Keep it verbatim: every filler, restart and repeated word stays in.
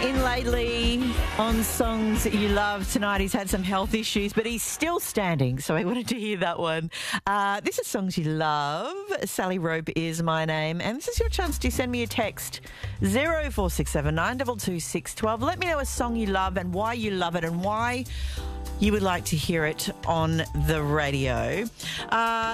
in lately on Songs That You Love. Tonight he's had some health issues, but he's still standing, so I wanted to hear that one. Uh, this is Songs You Love. Sally Rope is my name, and this is your chance to send me a text, zero four six seven nine two two six one two. Let me know a song you love and why you love it and why you would like to hear it on the radio. Uh,